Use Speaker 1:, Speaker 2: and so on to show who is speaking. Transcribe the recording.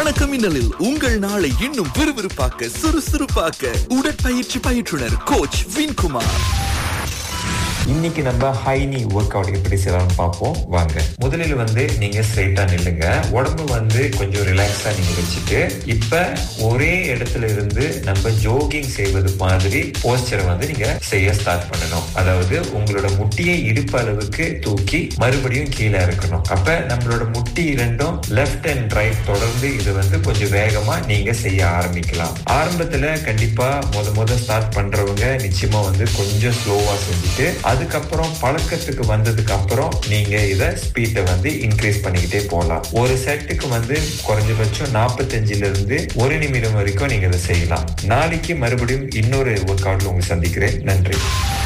Speaker 1: வணக்கம் மின்னலில் உங்கள் நாளை இன்னும் விறுவிறுப்பாக்க சுறுசுறுப்பாக்க உடற்பயிற்சி பயிற்றுனர் கோச் வின்குமார்.
Speaker 2: இன்னைக்கு நம்ம ஹைனி ஒர்க் அவுட் எப்படி செய்யலாம்னு பார்ப்போம் வாங்க. முதலில் நீங்க ஸ்ட்ரைட்டா நில்லுங்க. உடம்பு கொஞ்சம் ரிலாக்ஸா நீங்க வச்சுட்டு, இப்ப ஒரே இடத்துல இருந்து நம்ம ஜோகிங் செய்வது மாதிரி போஸ்டரை நீங்க செய்ய ஸ்டார்ட் பண்ணணும். அதாவது உங்களோட முட்டியை இடுப்பு அளவுக்கு தூக்கி மறுபடியும் கீழே இருக்கணும். அப்ப நம்மளோட முட்டி இரண்டும் லெஃப்ட் அண்ட் ரைட் தொடர்ந்து இது கொஞ்சம் வேகமா நீங்க செய்ய ஆரம்பிக்கலாம். ஆரம்பத்துல கண்டிப்பா முத ஸ்டார்ட் பண்றவங்க நிச்சயமா கொஞ்சம் ஸ்லோவா செஞ்சுட்டு, அதுக்கப்புறம் பழக்கத்துக்கு வந்ததுக்கு அப்புறம் நீங்க இத ஸ்பீட்டை இன்க்ரீஸ் பண்ணிக்கிட்டே போகலாம். ஒரு செட்டுக்கு குறைஞ்சபட்சம் 45 இருந்து 1 நிமிடம் வரைக்கும் நீங்க இதை செய்யலாம். நாளைக்கு மறுபடியும் இன்னொரு ஒர்க் அவுட்ல உங்களை சந்திக்கிறேன். நன்றி.